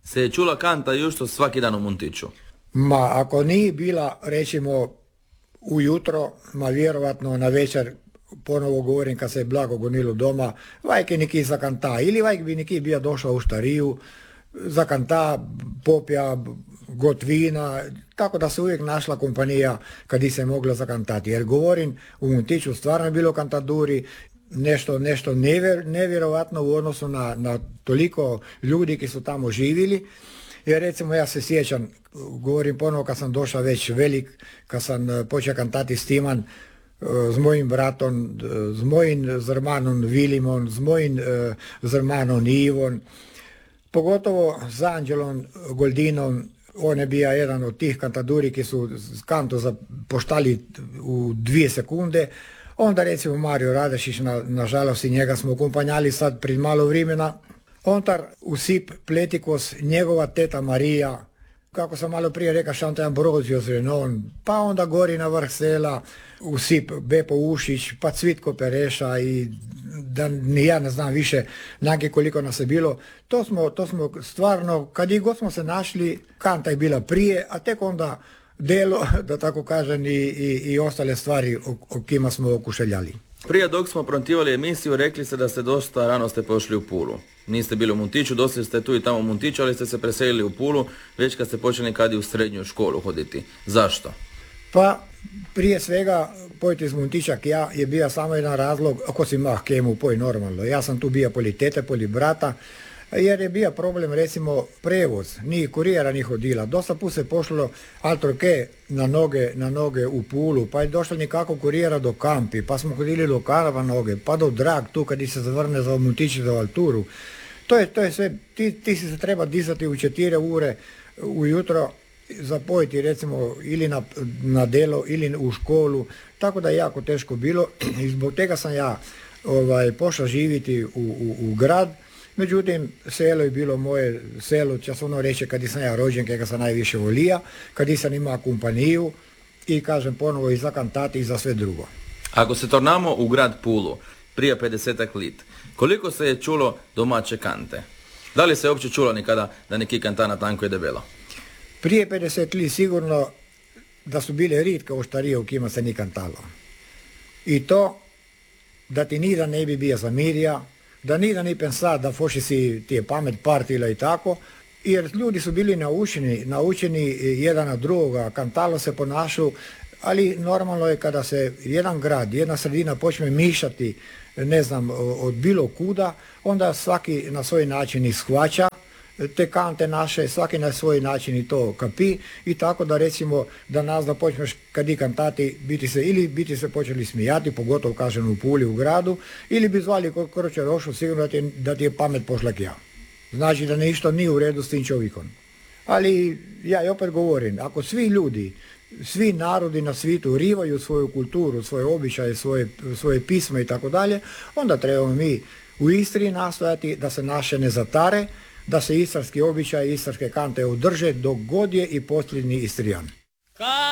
se je čula kanta jušto svaki dan u Muntiću? Ma, ako nije bila, recimo, ujutro, ma vjerovatno na večer, ponovo govorim kad se je blago gonilo doma, vajke neki zakanta, ili vajk bi neki bio došao u štariju, zakanta, popja, gotvina, tako da se uvijek našla kompanija kad se mogla zakantati. Jer govorim, u Muntiću stvarno je bilo kantaduri, nešto nevjerovatno u odnosu na toliko ljudi ki su tamo živjeli. Jer recimo ja se sjećam, govorim ponovo kad sam došao već velik, kad sam počeo kantati s Timan, z mojim bratom, z mojim zrmanom Vilimom, z mojim zrmanom Ivon, pogotovo s Anđelom Goldinom. On je bio jedan od tih kantaduri ki su kanto zapoštali u 2 sekunde. Onda recimo Mario Radašić, nažalost i njega smo kompanjali sad pred malo vremena. Ontar usip Pletikos, njegova teta Marija, kako sam malo prije rekao, Šanta Ambrozio Zrenon, pa onda gori na vrh sela usip Bepo Ušić, pa Cvitko Pereša i da ni ja ne znam više nage koliko nas je bilo. To smo stvarno, kad i god smo se našli, kanta je bila prije, a tek onda delo, da tako kažem, i ostale stvari o kima smo okušeljali. Prije dok smo prontivali emisiju, rekli ste da ste dosta rano ste pošli u Pulu. Niste bili u Muntiću, dosta ste tu i tamo u Muntiću, ali ste se preselili u Pulu već kad ste počeli kad i u srednju školu hoditi. Zašto? Pa prije svega pojti iz Muntića ja je bio samo jedan razlog, ako si mah kemu poj normalno. Ja sam tu bio poli tete, poli brata, jer je bio problem recimo prevoz, ni kurijera ni hodila. Dosta put se pošlo altroke na noge u Pulu, pa je došlo nikako kurijera do Kampi, pa smo hodili do Karava noge, pa do Drag tu kad se zavrne za Muntići za Valturu. To je sve, ti si se treba dizati u 4 ure ujutro, zapojiti recimo ili na delo ili u školu, tako da je jako teško bilo i zbog tega sam ja pošao živjeti u grad. Međutim, selo je bilo moje selo, čas ono reče kad sam ja rođen, kega sam najviše volija, kad sam imao kompaniju i kažem ponovo i za kantati i za sve drugo. Ako se tornamo u grad Pulu, prije 50-ak lit, koliko se je čulo domaće kante? Da li se uopće čulo nikada da neki kantana tanko je debelo? Prije 50 lit sigurno da su bile ritka u štarije u kima se ni kantalo. I to da ti ni da ne bi bio zamirja, da ni da ni pensat da foši si ti je pamet partila i tako, jer ljudi su bili naučeni jedan na drugoga, kantalo se ponašu, ali normalno je kada se jedan grad, jedna sredina počne mišati, ne znam, od bilo kuda, onda svaki na svoj način ishvaća te kante naše, svaki na svoj način i to kapi i tako da recimo da nas da počneš kad i kantati biti se počeli smijati, pogotovo kažem u Puli u gradu, ili bi zvali Kroče Rošu, sigurno da ti je pamet pošla k ja. Znači da ništa nije u redu s tim čovjekom. Ali ja i opet govorim, ako svi ljudi, svi narodi na svijetu rivaju svoju kulturu, svoje običaje, svoje pismo i tako dalje, onda trebamo mi u Istri nastojati da se naše ne zatare, da se istarski običaj, istarske kante održe dok god je i posljednji Istrijan.